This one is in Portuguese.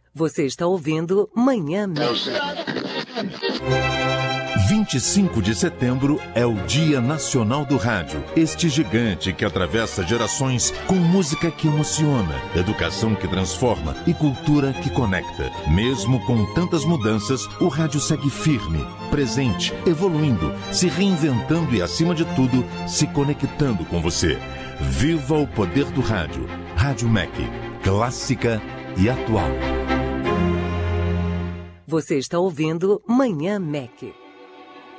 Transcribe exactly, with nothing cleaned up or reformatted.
Você está ouvindo Manhã Mac. vinte e cinco de setembro é o Dia Nacional do Rádio. Este gigante que atravessa gerações com música que emociona, educação que transforma e cultura que conecta. Mesmo com tantas mudanças, o rádio segue firme, presente, evoluindo, se reinventando e, acima de tudo, se conectando com você. Viva o poder do rádio. Rádio Mac, clássica e atual. Você está ouvindo Manhã Mac.